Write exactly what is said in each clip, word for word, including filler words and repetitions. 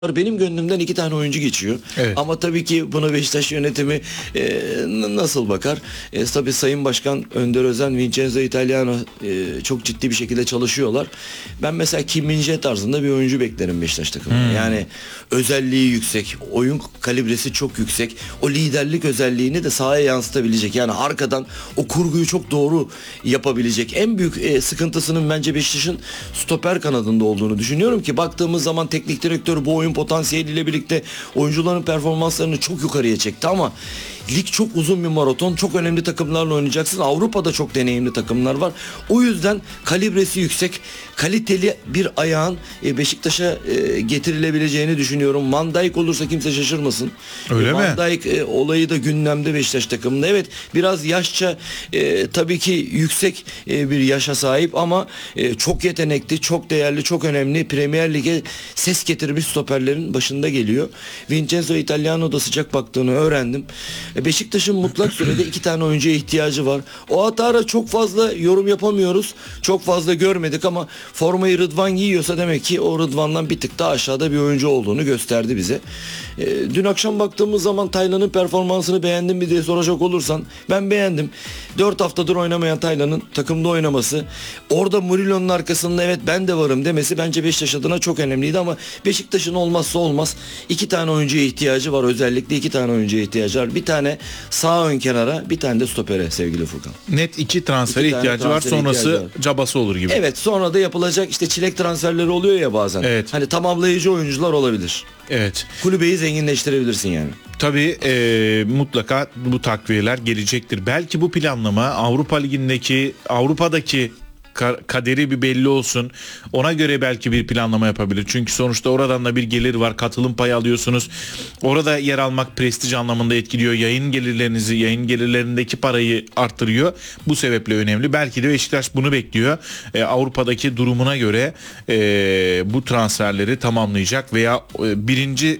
Benim gönlümden iki tane oyuncu geçiyor. Evet. Ama tabii ki buna Beşiktaş yönetimi e, n- nasıl bakar? E, tabii Sayın Başkan Önder Özen, Vincenzo Italiano e, çok ciddi bir şekilde çalışıyorlar. Ben mesela Kim Min-jae tarzında bir oyuncu beklerim Beşiktaş takımına. Hmm. Yani özelliği yüksek, oyun kalibresi çok yüksek. O liderlik özelliğini de sahaya yansıtabilecek. Yani arkadan o kurguyu çok doğru yapabilecek. En büyük e, sıkıntısının bence Beşiktaş'ın stoper kanadında olduğunu düşünüyorum ki baktığımız zaman teknik direktör bu oyun potansiyeliyle birlikte oyuncuların performanslarını çok yukarıya çekti ama lig çok uzun bir maraton. Çok önemli takımlarla oynayacaksın. Avrupa'da çok deneyimli takımlar var. O yüzden kalibresi yüksek, kaliteli bir ayağın e, Beşiktaş'a e, getirilebileceğini düşünüyorum. Van Dijk olursa kimse şaşırmasın. Öyle e, mi? Van Dijk e, olayı da gündemde Beşiktaş takımında. Evet, biraz yaşça e, tabii ki yüksek e, bir yaşa sahip ama e, çok yetenekli, çok değerli, çok önemli. Premier Lig'e ses getirmiş stoperlerin başında geliyor. Vincenzo Italiano da sıcak baktığını öğrendim. E, Beşiktaş'ın mutlak surede iki tane oyuncuya ihtiyacı var. O Atara çok fazla yorum yapamıyoruz. Çok fazla görmedik ama formayı Rıdvan giyiyorsa demek ki o Rıdvan'dan bir tık daha aşağıda bir oyuncu olduğunu gösterdi bize. E, dün akşam baktığımız zaman Taylan'ın performansını beğendin mi diye soracak olursan ben beğendim. dört haftadır oynamayan Taylan'ın takımda oynaması, orada Murilo'nun arkasında evet ben de varım demesi bence Beşiktaş adına çok önemliydi ama Beşiktaş'ın olmazsa olmaz iki tane oyuncuya ihtiyacı var. Özellikle iki tane oyuncuya ihtiyacı var. Bir tane sağ ön kenara, bir tane de stopere sevgili Furkan. Net iki transfere İki tane ihtiyacı var. transfere Sonrası ihtiyacı var. cabası olur gibi. Evet, sonra da yapılacak işte çilek transferleri oluyor ya bazen. Evet. Hani tamamlayıcı oyuncular olabilir. Evet. Kulübeyi zenginleştirebilirsin yani. Tabii e, mutlaka bu takviyeler gelecektir. Belki bu planlama Avrupa Ligi'ndeki, Avrupa'daki ka- kaderi bir belli olsun. Ona göre belki bir planlama yapabilir. Çünkü sonuçta oradan da bir gelir var. Katılım payı alıyorsunuz. Orada yer almak prestij anlamında etkiliyor. Yayın gelirlerinizi, yayın gelirlerindeki parayı arttırıyor. Bu sebeple önemli. Belki de Beşiktaş bunu bekliyor. E, Avrupa'daki durumuna göre e, bu transferleri tamamlayacak veya e, birinci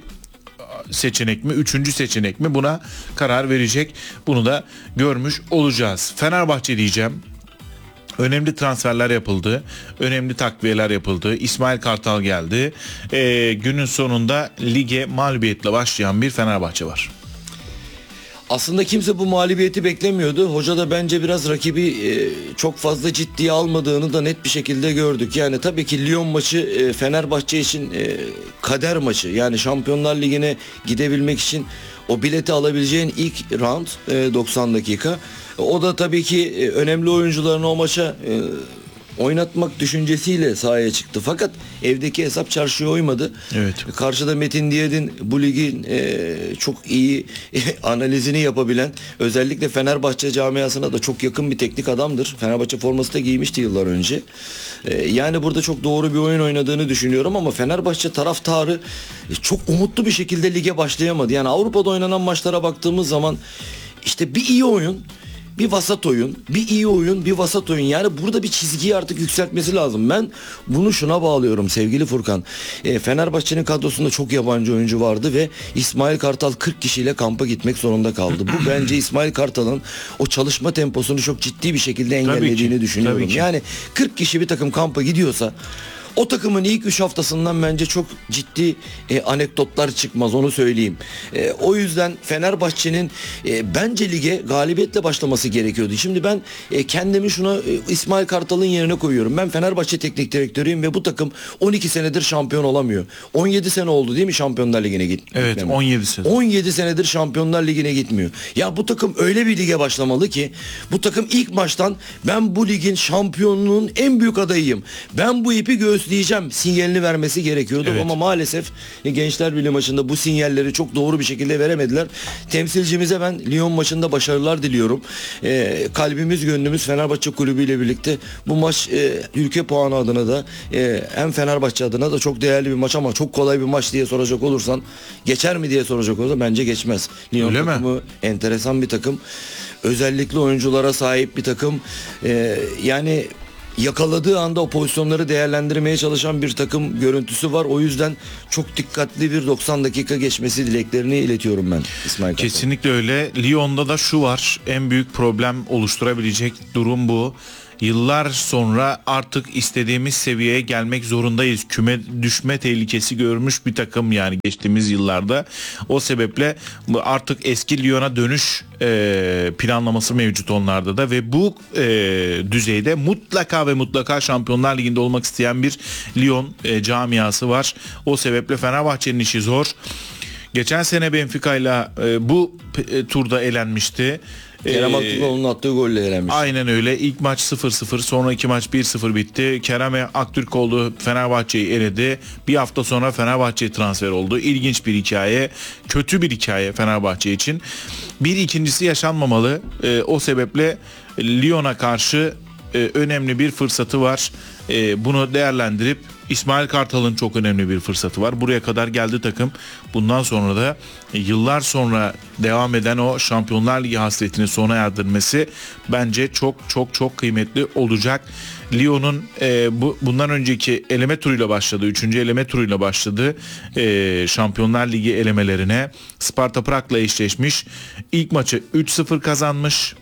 seçenek mi, üçüncü seçenek mi buna karar verecek. Bunu da görmüş olacağız. Fenerbahçe diyeceğim. Önemli transferler yapıldı. Önemli takviyeler yapıldı. İsmail Kartal geldi. Ee, günün sonunda lige mağlubiyetle başlayan bir Fenerbahçe var. Aslında kimse bu mağlubiyeti beklemiyordu. Hoca da bence biraz rakibi e, çok fazla ciddiye almadığını da net bir şekilde gördük. Yani tabii ki Lyon maçı e, Fenerbahçe için e, kader maçı. Yani Şampiyonlar Ligi'ne gidebilmek için o bileti alabileceğin ilk round e, doksan dakika. O da tabii ki e, önemli oyuncularını o maça e, oynatmak düşüncesiyle sahaya çıktı. Fakat evdeki hesap çarşıya uymadı. Evet. Karşıda Metin Diyadin bu ligin e, çok iyi analizini yapabilen, özellikle Fenerbahçe camiasına da çok yakın bir teknik adamdır. Fenerbahçe forması da giymişti yıllar önce. E, yani burada çok doğru bir oyun oynadığını düşünüyorum ama Fenerbahçe taraftarı e, çok umutlu bir şekilde lige başlayamadı. Yani Avrupa'da oynanan maçlara baktığımız zaman işte bir iyi oyun, bir vasat oyun, bir iyi oyun, bir vasat oyun. Yani burada bir çizgiyi artık yükseltmesi lazım. Ben bunu şuna bağlıyorum sevgili Furkan. E, Fenerbahçe'nin kadrosunda çok yabancı oyuncu vardı ve İsmail Kartal kırk kişiyle kampa gitmek zorunda kaldı. Bu bence İsmail Kartal'ın o çalışma temposunu çok ciddi bir şekilde engellediğini düşünüyorum. tabii ki. Yani kırk kişi bir takım kampa gidiyorsa o takımın ilk üç haftasından bence çok ciddi e, anekdotlar çıkmaz, onu söyleyeyim. E, o yüzden Fenerbahçe'nin e, bence lige galibiyetle başlaması gerekiyordu. Şimdi ben e, kendimi şuna e, İsmail Kartal'ın yerine koyuyorum. Ben Fenerbahçe teknik direktörüyüm ve bu takım on iki senedir şampiyon olamıyor. on yedi sene oldu değil mi Şampiyonlar Ligi'ne git? Evet, gitmeme? on yedi sene. on yedi senedir Şampiyonlar Ligi'ne gitmiyor. Ya bu takım öyle bir lige başlamalı ki bu takım ilk maçtan ben bu ligin şampiyonluğun en büyük adayıyım. Ben bu ipi göğüsleyeceğim sinyalini vermesi gerekiyordu Evet. ama maalesef Gençler Birliği maçında bu sinyalleri çok doğru bir şekilde veremediler. Temsilcimize ben Lyon maçında başarılar diliyorum. Ee, kalbimiz gönlümüz Fenerbahçe Kulübü ile birlikte bu maç e, ülke puanı adına da e, hem Fenerbahçe adına da çok değerli bir maç ama çok kolay bir maç diye soracak olursan, geçer mi diye soracak olursan bence geçmez. Lyon Öyle mi? takımı enteresan bir takım. Özellikle oyunculara sahip bir takım. Ee, yani yakaladığı anda o pozisyonları değerlendirmeye çalışan bir takım görüntüsü var. O yüzden çok dikkatli bir doksan dakika geçmesi dileklerini iletiyorum ben İsmail Kartal. Kesinlikle öyle. Lyon'da da şu var. En büyük problem oluşturabilecek durum bu. yıllar sonra artık istediğimiz seviyeye gelmek zorundayız. Küme düşme tehlikesi görmüş bir takım yani geçtiğimiz yıllarda. O sebeple artık eski Lyon'a dönüş e, planlaması mevcut onlarda da ve bu e, düzeyde mutlaka ve mutlaka Şampiyonlar Ligi'nde olmak isteyen bir Lyon e, camiası var. O sebeple Fenerbahçe'nin işi zor. Geçen sene Benfica'yla e, bu e, turda elenmişti. Kerem Aktürkoğlu'nun attığı golle elenmiş. Aynen öyle. İlk maç sıfır sıfır, sonraki maç bir sıfır bitti. Kerem Aktürkoğlu Fenerbahçe'yi eledi. Bir hafta sonra Fenerbahçe'ye transfer oldu. İlginç bir hikaye. Kötü bir hikaye Fenerbahçe için. Bir ikincisi yaşanmamalı. E, o sebeple Lyon'a karşı e, önemli bir fırsatı var. E, bunu değerlendirip İsmail Kartal'ın çok önemli bir fırsatı var. Buraya kadar geldi takım. Bundan sonra da yıllar sonra devam eden o Şampiyonlar Ligi hasretini sona erdirmesi bence çok çok çok kıymetli olacak. Lyon'un e, bu bundan önceki eleme turuyla başladı. Üçüncü eleme turuyla başladı. E, Şampiyonlar Ligi elemelerine Sparta Prag'la eşleşmiş. İlk maçı üç sıfır kazanmış.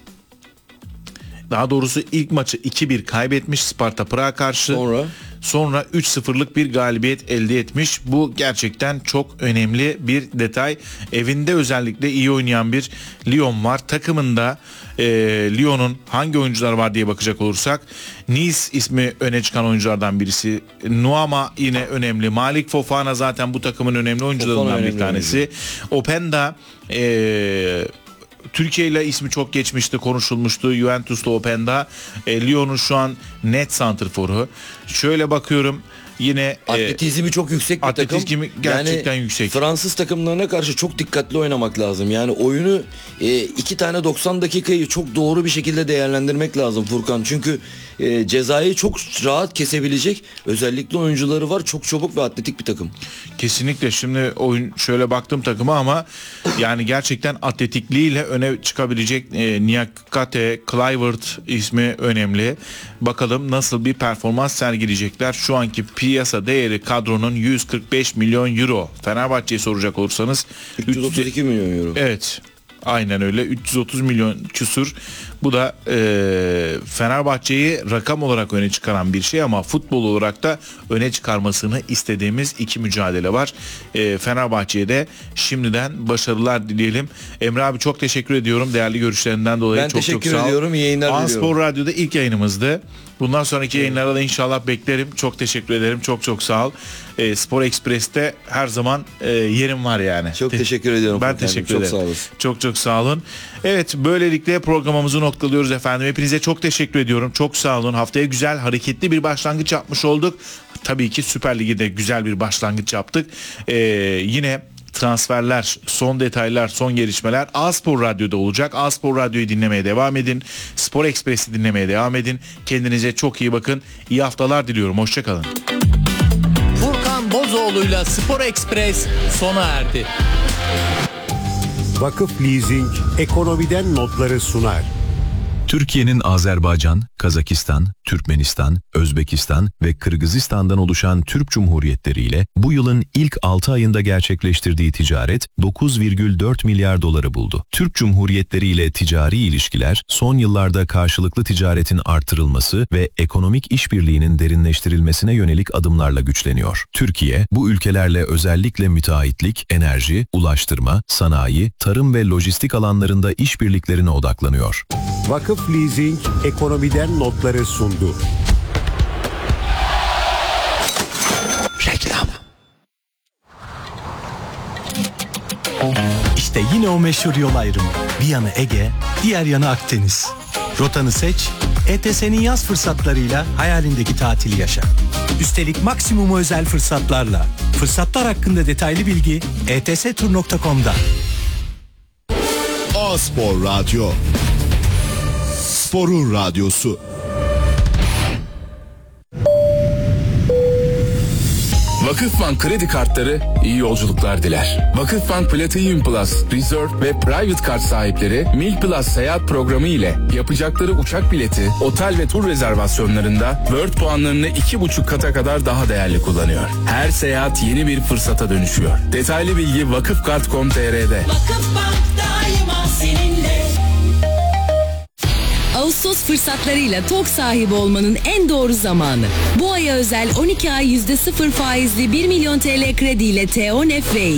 Daha doğrusu ilk maçı iki bir kaybetmiş Sparta Prag'a karşı. Sonra Sonra üç sıfırlık bir galibiyet elde etmiş. Bu gerçekten çok önemli bir detay. Evinde özellikle iyi oynayan bir Lyon var. Takımında e, Lyon'un hangi oyuncular var diye bakacak olursak Nice ismi öne çıkan oyunculardan birisi. Nuama yine önemli. Malik Fofana zaten bu takımın önemli oyuncularından bir tanesi. Oyuncu. Openda eee Türkiye ile ismi çok geçmişti, konuşulmuştu. Juventus'ta Openda. E, Lyon'un şu an net santrforu. Şöyle bakıyorum yine atletizmi e, çok yüksek bir atletizmi takım. gerçekten yani yüksek. Fransız takımlarına karşı çok dikkatli oynamak lazım. Yani oyunu e, iki tane doksan dakikayı çok doğru bir şekilde değerlendirmek lazım Furkan. Çünkü e, cezayı çok rahat kesebilecek özellikle oyuncuları var. Çok çabuk ve atletik bir takım. Kesinlikle. Şimdi oyun şöyle baktım takıma ama yani gerçekten atletikliğiyle öne çıkabilecek e, Niakate, Kluivert ismi önemli. Bakalım nasıl bir performans sergileyecekler. Şu anki piyasa değeri kadronun yüz kırk beş milyon euro. Fenerbahçe'ye soracak olursanız üç yüz otuz iki milyon euro. Evet. Aynen öyle. üç yüz otuz milyon küsur. Bu da e, Fenerbahçe'yi rakam olarak öne çıkaran bir şey ama futbol olarak da öne çıkarmasını istediğimiz iki mücadele var. E, Fenerbahçe'ye de şimdiden başarılar dileyelim. Emre abi çok teşekkür ediyorum değerli görüşlerinden dolayı. Ben çok, teşekkür çok sağ ediyorum. İyi yayınlar diliyorum. Anspor Radyo'da ilk yayınımızdı. Bundan sonraki yayınlara da inşallah beklerim. Çok teşekkür ederim. Çok çok sağ ol. E, Spor Express'te her zaman e, yerim var yani. Çok Te- teşekkür ediyorum. Ben teşekkür çok ederim. Sağ olasın. Çok çok sağ olun. Evet böylelikle programımızı noktalıyoruz efendim. Hepinize çok teşekkür ediyorum. Çok sağ olun. Haftaya güzel hareketli bir başlangıç yapmış olduk. Tabii ki Süper Lig'de güzel bir başlangıç yaptık. E, yine transferler, son detaylar, son gelişmeler A-Spor Radyo'da olacak. A-Spor Radyo'yu dinlemeye devam edin. Spor Express'i dinlemeye devam edin. Kendinize çok iyi bakın. İyi haftalar diliyorum. Hoşçakalın. Furkan Bozoğlu'yla Spor Express sona erdi. Vakıf Leasing ekonomiden notları sunar. Türkiye'nin Azerbaycan, Kazakistan, Türkmenistan, Özbekistan ve Kırgızistan'dan oluşan Türk Cumhuriyetleri ile bu yılın ilk altı ayında gerçekleştirdiği ticaret dokuz virgül dört milyar doları buldu. Türk Cumhuriyetleri ile ticari ilişkiler son yıllarda karşılıklı ticaretin artırılması ve ekonomik işbirliğinin derinleştirilmesine yönelik adımlarla güçleniyor. Türkiye, bu ülkelerle özellikle müteahhitlik, enerji, ulaştırma, sanayi, tarım ve lojistik alanlarında işbirliklerine odaklanıyor. Vakıf Leasing ekonomiden notları sundu. Reklam. İşte yine o meşhur yol ayrımı. Bir yanı Ege, diğer yanı Akdeniz. Rotanı seç, E T S'nin yaz fırsatlarıyla hayalindeki tatili yaşa. Üstelik maksimum özel fırsatlarla. Fırsatlar hakkında detaylı bilgi e t s tur nokta com'da. A-Spor Radyo. Spor'un radyosu. Vakıfbank kredi kartları iyi yolculuklar diler. Vakıfbank Platinum Plus, Reserve ve Private Kart sahipleri Mil Plus seyahat programı ile yapacakları uçak bileti, otel ve tur rezervasyonlarında World puanlarını iki buçuk kata kadar daha değerli kullanıyor. Her seyahat yeni bir fırsata dönüşüyor. Detaylı bilgi vakıfkart nokta com nokta t r'de. Vakıfbank daima seninle. Ağustos fırsatlarıyla TOG sahibi olmanın en doğru zamanı. Bu aya özel on iki ay yüzde sıfır faizli bir milyon T L krediyle T O N F V